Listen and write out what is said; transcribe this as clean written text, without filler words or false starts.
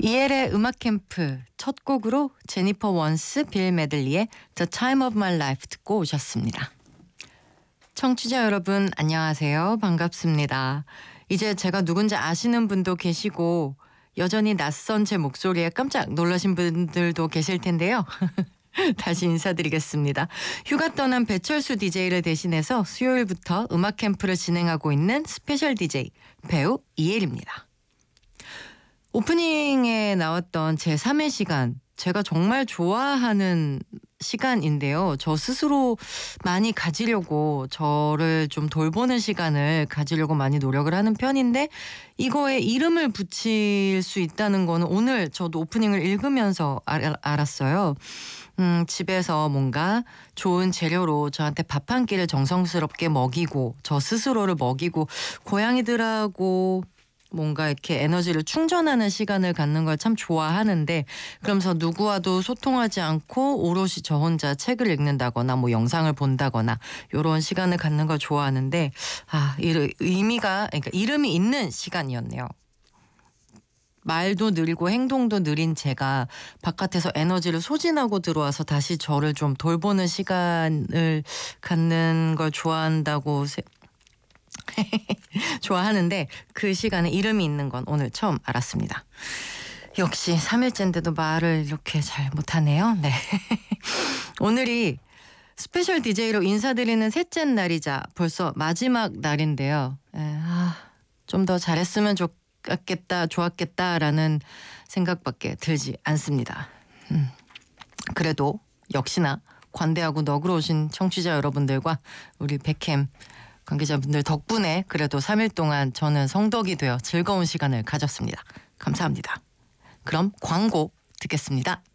이엘의 음악 캠프 첫 곡으로 제니퍼 원스 빌 메들리의 The Time of My Life 듣고 오셨습니다. 청취자 여러분 안녕하세요. 반갑습니다. 이제 제가 누군지 아시는 분도 계시고 여전히 낯선 제 목소리에 깜짝 놀라신 분들도 계실 텐데요. 다시 인사드리겠습니다. 휴가 떠난 배철수 DJ를 대신해서 수요일부터 음악 캠프를 진행하고 있는 스페셜 DJ 배우 이엘입니다. 오프닝에 나왔던 제3의 시간, 제가 정말 좋아하는 시간인데요. 저 스스로 많이 가지려고, 저를 좀 돌보는 시간을 가지려고 많이 노력을 하는 편인데 이거에 이름을 붙일 수 있다는 거는 오늘 저도 오프닝을 읽으면서 알았어요. 집에서 뭔가 좋은 재료로 저한테 밥 한 끼를 정성스럽게 먹이고 저 스스로를 먹이고 고양이들하고 뭔가 이렇게 에너지를 충전하는 시간을 갖는 걸 참 좋아하는데, 그러면서 누구와도 소통하지 않고 오롯이 저 혼자 책을 읽는다거나 뭐 영상을 본다거나 이런 시간을 갖는 걸 좋아하는데, 그러니까 이름이 있는 시간이었네요. 말도 느리고 행동도 느린 제가 바깥에서 에너지를 소진하고 들어와서 다시 저를 좀 돌보는 시간을 갖는 걸 좋아하는데 그 시간에 이름이 있는 건 오늘 처음 알았습니다. 역시 3일째인데도 말을 이렇게 잘 못하네요. 네. 오늘이 스페셜 DJ로 인사드리는 셋째 날이자 벌써 마지막 날인데요. 좀 더 잘했으면 좋았겠다라는 생각밖에 들지 않습니다. 그래도 역시나 관대하고 너그러우신 청취자 여러분들과 우리 백캠 관계자분들 덕분에 그래도 3일 동안 저는 성덕이 되어 즐거운 시간을 가졌습니다. 감사합니다. 그럼 광고 듣겠습니다.